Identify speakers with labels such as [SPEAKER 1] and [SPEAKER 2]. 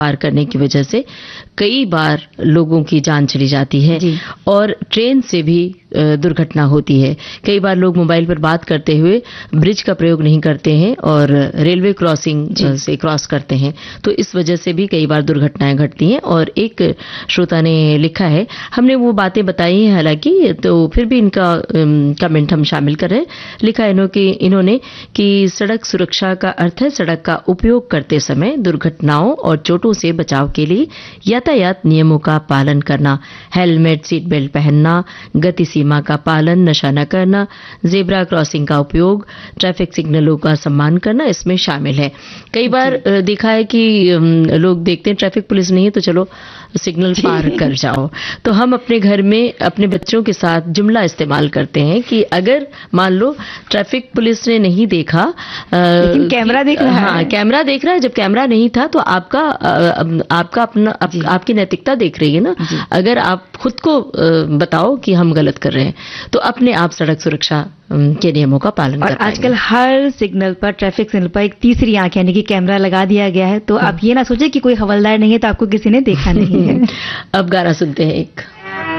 [SPEAKER 1] पार करने की वजह से कई बार लोगों की जान चली जाती है और ट्रेन से भी दुर्घटना होती है। कई बार लोग मोबाइल पर बात करते हुए ब्रिज का प्रयोग नहीं करते हैं और रेलवे क्रॉसिंग से क्रॉस करते हैं, तो इस वजह से भी कई बार दुर्घटनाएं घटती हैं। और एक श्रोता ने लिखा है, हमने वो बातें बताई हैं हालांकि, तो फिर भी इनका कमेंट हम शामिल कर रहे हैं। लिखा है इन्होंने कि सड़क सुरक्षा का अर्थ है सड़क का उपयोग करते समय दुर्घटनाओं और चोटों से बचाव के लिए यातायात नियमों का पालन करना, हेलमेट, सीट बेल्ट पहनना, गति सीमा का पालन, नशा न करना, जेब्रा क्रॉसिंग का उपयोग, ट्रैफिक सिग्नलों का सम्मान करना इसमें शामिल है। कई बार देखा है कि लोग देखते हैं ट्रैफिक पुलिस नहीं है तो चलो सिग्नल पार कर जाओ। तो हम अपने घर में अपने बच्चों के साथ जुमला इस्तेमाल करते हैं कि अगर मान लो ट्रैफिक पुलिस ने नहीं देखा
[SPEAKER 2] लेकिन कैमरा देख रहा है।
[SPEAKER 1] हाँ, कैमरा देख रहा है, जब कैमरा नहीं था तो आपका अपना आपकी नैतिकता देख रही है ना। अगर आप खुद को बताओ कि हम गलत कर रहे हैं तो अपने आप सड़क सुरक्षा के नियमों का पालन कर पाएंगे।
[SPEAKER 2] आजकल हर सिग्नल पर, ट्रैफिक सिग्नल पर एक तीसरी आंख यानी कि कैमरा लगा दिया गया है, तो आप ये ना सोचे कि कोई हवलदार नहीं है तो आपको किसी ने देखा नहीं है।
[SPEAKER 1] अब गाना सुनते हैं एक।